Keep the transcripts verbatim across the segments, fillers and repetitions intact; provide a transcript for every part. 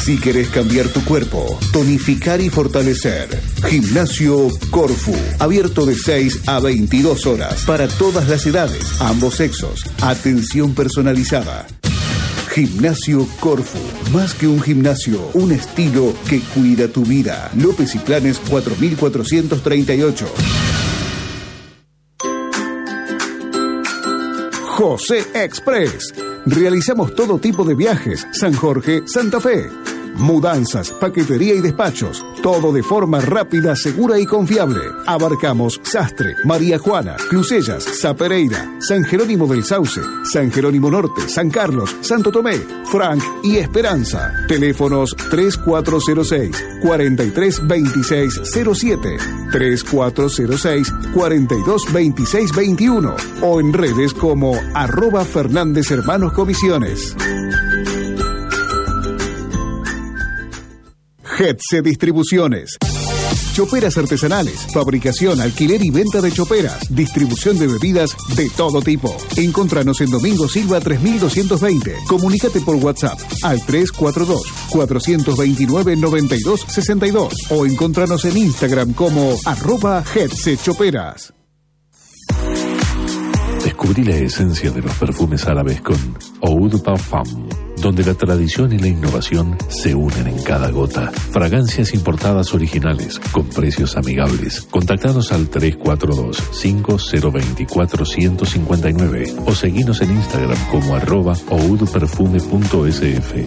Si querés cambiar tu cuerpo, tonificar y fortalecer, Gimnasio Corfu, abierto de seis a veintidós horas para todas las edades, ambos sexos, atención personalizada. Gimnasio Corfu, más que un gimnasio, un estilo que cuida tu vida. López y Planes cuatro mil cuatrocientos treinta y ocho. José Express. Realizamos todo tipo de viajes. San Jorge, Santa Fe. Mudanzas, paquetería y despachos. Todo de forma rápida, segura y confiable. Abarcamos Sastre, María Juana, Clusellas, Zapereira, San Jerónimo del Sauce, San Jerónimo Norte, San Carlos, Santo Tomé, Frank y Esperanza. Teléfonos tres cuatro cero seis, cuatro tres dos seis cero siete, tres cuatro cero seis, cuatro dos dos seis dos uno o en redes como arroba Fernández Hermanos Comisiones. Hetze Distribuciones. Choperas artesanales, fabricación, alquiler y venta de choperas, distribución de bebidas de todo tipo. Encontranos en Domingo Silva tres mil doscientos veinte. Comunícate por WhatsApp al tres cuatro dos, cuatro dos nueve, nueve dos seis dos o encontranos en Instagram como arroba Hetze Choperas. Descubrí la esencia de los perfumes árabes con Oud Parfum, donde la tradición y la innovación se unen en cada gota. Fragancias importadas originales con precios amigables. Contactanos al tres cuatro dos, cinco cero dos cuatro, uno cinco nueve o seguinos en Instagram como arroba oudperfume punto s f.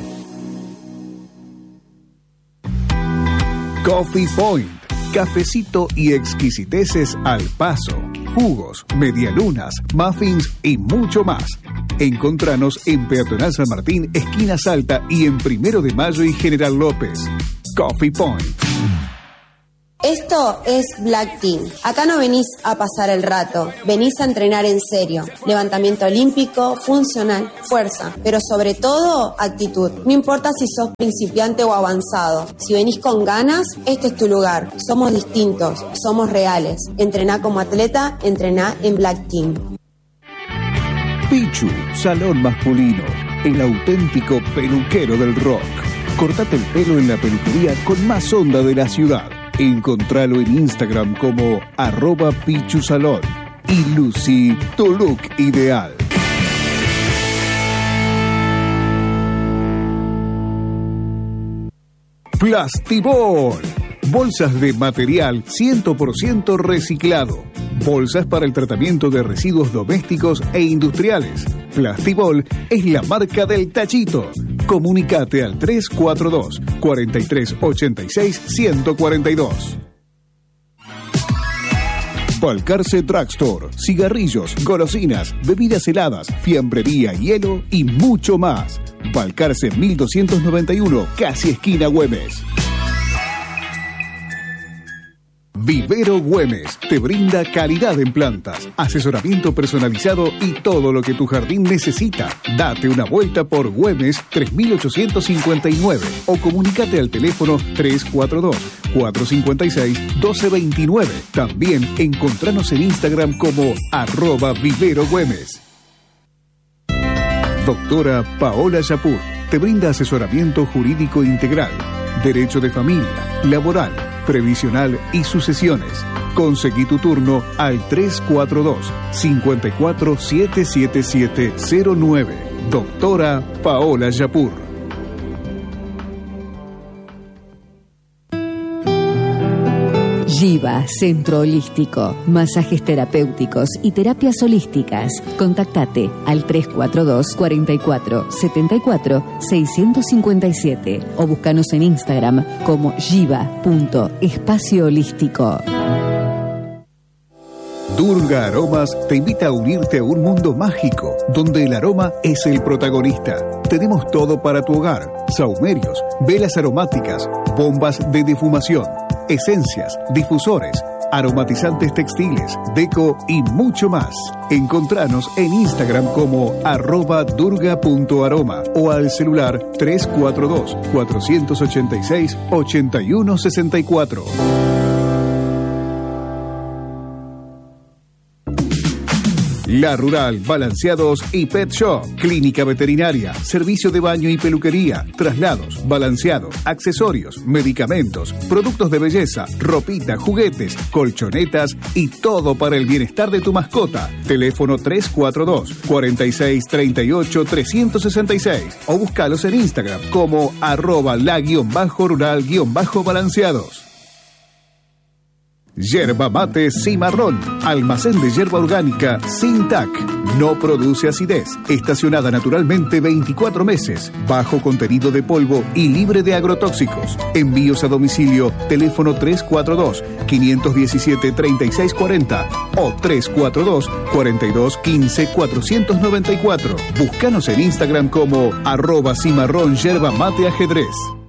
Coffee Point. Cafecito y exquisiteces al paso. Jugos, medialunas, muffins y mucho más. Encontranos en Peatonal San Martín, esquina Salta y en Primero de Mayo y General López. Coffee Point. Esto es Black Team. Acá no venís a pasar el rato, venís a entrenar en serio. Levantamiento olímpico, funcional, fuerza, pero sobre todo actitud. No importa si sos principiante o avanzado. Si venís con ganas, este es tu lugar. Somos distintos, somos reales. Entrená como atleta, entrená en Black Team. Pichu, salón masculino, el auténtico peluquero del rock. Cortate el pelo en la peluquería con más onda de la ciudad. Encontralo en Instagram como arroba Pichu Salón y lucí tu look ideal. Plastibol. Bolsas de material cien por ciento reciclado. Bolsas para el tratamiento de residuos domésticos e industriales. Plastibol es la marca del tachito. Comunicate al tres cuatro dos, cuatro tres ocho seis, uno cuatro dos. Balcarce Drugstore, cigarrillos, golosinas, bebidas heladas, fiambrería, hielo y mucho más. Balcarce mil doscientos noventa y uno, casi esquina Güemes. Vivero Güemes te brinda calidad en plantas, asesoramiento personalizado y todo lo que tu jardín necesita. Date una vuelta por Güemes tres mil ochocientos cincuenta y nueve o comunícate al teléfono tres cuatro dos, cuatro cinco seis, uno dos dos nueve. También encontranos en Instagram como arroba Vivero Güemes. Doctora Paola Yapur te brinda asesoramiento jurídico integral, derecho de familia, laboral, previsional y sucesiones. Conseguí tu turno al tres cuatro dos, cinco cuatro, siete siete siete cero nueve. Doctora Paola Yapur. Giva, Centro Holístico, masajes terapéuticos y terapias holísticas. Contactate al tres cuatro dos, cuatro cuatro, siete cuatro, seis cinco siete o búscanos en Instagram como giva punto espacio holístico. Durga Aromas te invita a unirte a un mundo mágico, donde el aroma es el protagonista. Tenemos todo para tu hogar: sahumerios, velas aromáticas, bombas de defumación, esencias, difusores, aromatizantes textiles, deco y mucho más. Encontranos en Instagram como arroba durga.aroma o al celular tres cuatro dos, cuatro ocho seis, ocho uno seis cuatro. La Rural, Balanceados y Pet Shop. Clínica veterinaria, servicio de baño y peluquería, traslados, balanceado, accesorios, medicamentos, productos de belleza, ropita, juguetes, colchonetas y todo para el bienestar de tu mascota. Teléfono tres cuatro dos, cuatro seis tres ocho, tres seis seis o búscalos en Instagram como arroba la guión bajo rural guión bajo balanceados. Yerba mate Cimarrón, almacén de yerba orgánica sin T A C. No produce acidez, estacionada naturalmente veinticuatro meses, bajo contenido de polvo y libre de agrotóxicos. Envíos a domicilio, teléfono tres cuatro dos, cinco uno siete, tres seis cuatro cero o tres cuatro dos, cuatro dos uno cinco, cuatro nueve cuatro. Búscanos en Instagram como arroba cimarrón yerba mate ajedrez.